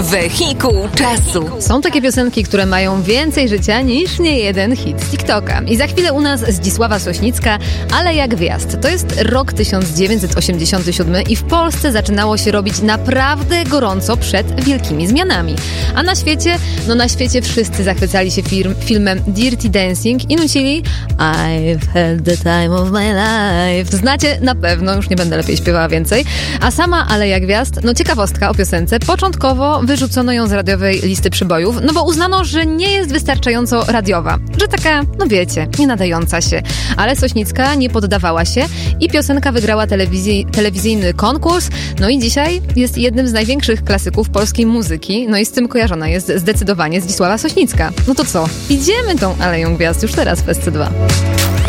Wehikuł czasu. Są takie piosenki, które mają więcej życia niż niejeden hit z TikToka. I za chwilę u nas Zdzisława Sośnicka, ale jak gwiazd. To jest rok 1987 i w Polsce zaczynało się robić naprawdę gorąco przed wielkimi zmianami. A na świecie wszyscy zachwycali się filmem Dirty Dancing i nucili I've had the time of my life. Znacie na pewno, już nie będę lepiej śpiewała więcej. A sama Ale jak gwiazd, ciekawostka o piosence. Początkowo wyrzucono ją z radiowej listy przybojów, bo uznano, że nie jest wystarczająco radiowa. Że taka, wiecie, nie nadająca się. Ale Sośnicka nie poddawała się i piosenka wygrała telewizyjny konkurs. I dzisiaj jest jednym z największych klasyków polskiej muzyki. I z tym kojarzona jest zdecydowanie Zdzisława Sośnicka. To co? Idziemy tą Aleją Gwiazd już teraz w SC2.